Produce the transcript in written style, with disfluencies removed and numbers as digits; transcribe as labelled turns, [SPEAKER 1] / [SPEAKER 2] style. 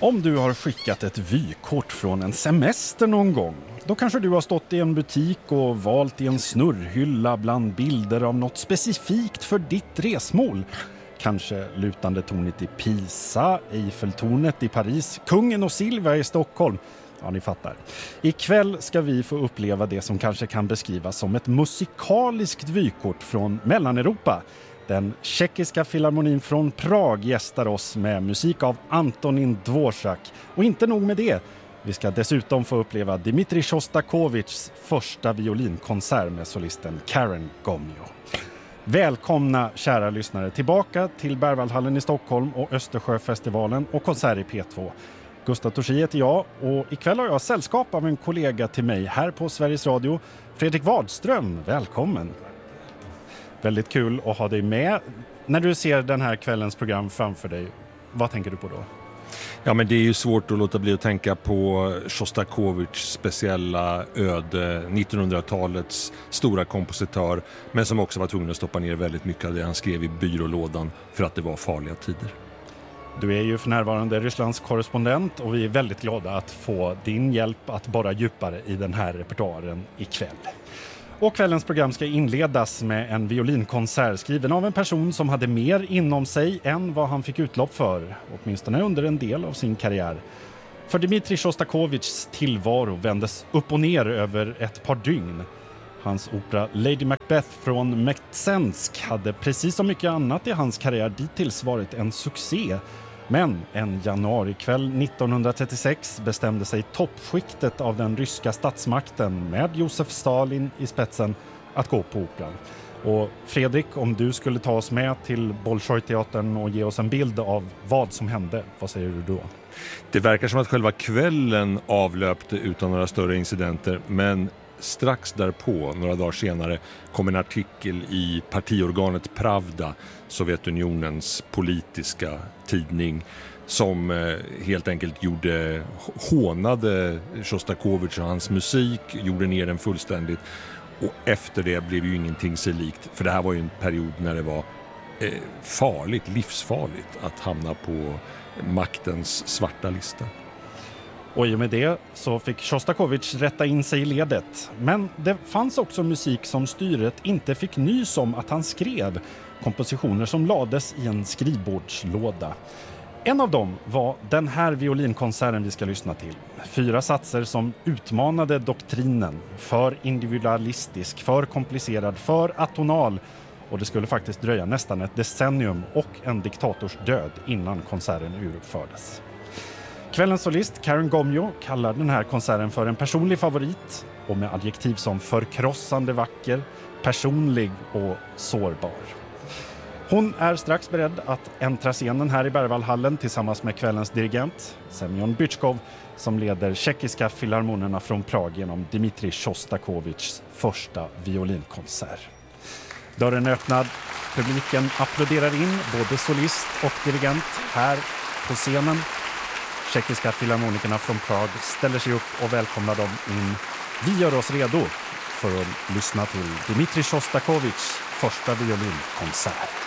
[SPEAKER 1] Om du har skickat ett vykort från en semester någon gång, då kanske du har stått i en butik och valt i en snurrhylla bland bilder av något specifikt för ditt resmål. Kanske lutande tornet i Pisa, Eiffeltornet i Paris, kungen och Silvia i Stockholm. Ja, ni fattar. Ikväll ska vi få uppleva det som kanske kan beskrivas som ett musikaliskt vykort från Mellaneuropa. Den tjeckiska filharmonin från Prag gästar oss med musik av Antonín Dvořák. Och inte nog med det. Vi ska dessutom få uppleva Dmitrij Sjostakovitjs första violinkonsert med solisten Karen Gomyo. Välkomna kära lyssnare tillbaka till Berwaldhallen i Stockholm och Östersjöfestivalen och konsert i P2. Gustav Torsi heter jag och ikväll har jag sällskap av en kollega till mig här på Sveriges Radio, Fredrik Wadström. Välkommen! Väldigt kul att ha dig med. När du ser den här kvällens program framför dig, vad tänker du på då?
[SPEAKER 2] Ja, men det är ju svårt att låta bli att tänka på Sjostakovitjs speciella öde, 1900-talets stora kompositör, men som också var tvungen att stoppa ner väldigt mycket av det han skrev i byrålådan för att det var farliga tider.
[SPEAKER 1] Du är ju för närvarande Rysslands korrespondent och vi är väldigt glada att få din hjälp att borra djupare i den här repertoaren ikväll. Och kvällens program ska inledas med en violinkonsert skriven av en person som hade mer inom sig än vad han fick utlopp för, åtminstone under en del av sin karriär. För Dmitrij Sjostakovitjs tillvaro vändes upp och ner över ett par dygn. Hans opera Lady Macbeth från Meksensk hade precis som mycket annat i hans karriär dittills varit en succé. Men en januarikväll 1936 bestämde sig toppskiktet av den ryska statsmakten med Josef Stalin i spetsen att gå på operan. Och Fredrik, om du skulle ta oss med till Bolshoi-teatern och ge oss en bild av vad som hände, vad säger du då?
[SPEAKER 2] Det verkar som att själva kvällen avlöpte utan några större incidenter, men strax därpå, några dagar senare, kom en artikel i partiorganet Pravda, Sovjetunionens politiska tidning, som helt enkelt hånade Sjostakovitj och hans musik, gjorde ner den fullständigt. Och efter det blev ju ingenting sig likt, för det här var ju en period när det var livsfarligt att hamna på maktens svarta lista.
[SPEAKER 1] Och i och med det så fick Sjostakovitj rätta in sig i ledet. Men det fanns också musik som styret inte fick nys om att han skrev. Kompositioner som lades i en skrivbordslåda. En av dem var den här violinkonserten vi ska lyssna till. 4 satser som utmanade doktrinen. För individualistisk, för komplicerad, för atonal. Och det skulle faktiskt dröja nästan ett decennium och en diktators död innan konserten uruppfördes. Kvällens solist Karen Gomyo kallar den här konserten för en personlig favorit och med adjektiv som förkrossande vacker, personlig och sårbar. Hon är strax beredd att äntra scenen här i Berwaldhallen tillsammans med kvällens dirigent Semyon Bychkov som leder tjeckiska filharmonerna från Prag genom Dmitrij Sjostakovitjs första violinkonsert. Dörren är öppnad, publiken applåderar in både solist och dirigent här på scenen. Tjeckiska filharmonikerna från Prag ställer sig upp och välkomnar dem in. Vi gör oss redo för att lyssna till Dmitrij Sjostakovitjs första violinkonsert.